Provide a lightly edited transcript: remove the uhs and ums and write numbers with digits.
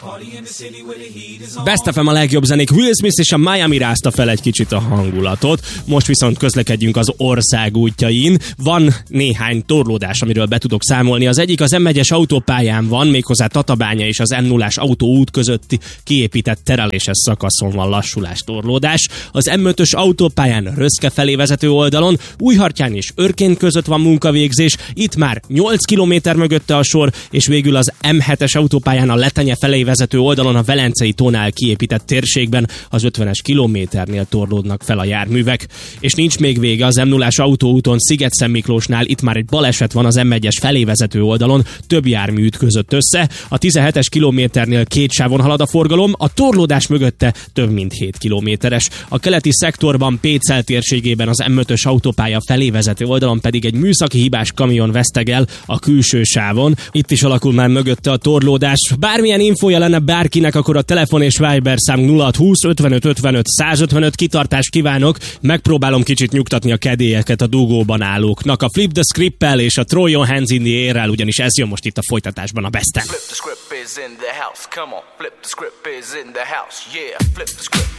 Best FM a legjobb zenék, Will Smith és a Miami rázta fel egy kicsit a hangulatot. Most viszont közlekedjünk az ország útjain. Van néhány torlódás, amiről be tudok számolni. Az egyik az M1-es autópályán van, méghozzá Tatabánya és az M0-ás autóút közötti kiépített tereléses szakaszon van lassulás, torlódás. Az M5-ös autópályán Röszke felé vezető oldalon, Újhartyán és Örkény között van munkavégzés. Itt már 8 km mögötte a sor, és végül az M7-es autópályán a Letenye felé vezető oldalon a Velencei tónál kiépített térségben az 50-es kilométernél torlódnak fel a járművek. És nincs még vége az M0-ás autóúton Szigetszent Miklósnál, itt már egy baleset van az M1-es felé vezető oldalon, több jármű ütközött össze. A 17-es kilométernél 2 sávon halad a forgalom, a torlódás mögötte több mint 7 kilométeres. A keleti szektorban Pécel térségében az M5-ös autópálya felé vezető oldalon pedig egy műszaki hibás kamion vesztegel a külső sávon. Itt is alakul már mögötte a torlódás. Bármilyen infója lenne bárkinek, akkor a telefon és Viber szám 0620 55 55 155. Kitartást kívánok, megpróbálom kicsit nyugtatni a kedélyeket a dugóban állóknak. A Flip the Script-el és a Throw Your Hands in the Air-rel, ugyanis ez jön most itt a folytatásban a Besten. Flip the script is in the house, come on. Flip the script is in the house, yeah. Flip the script.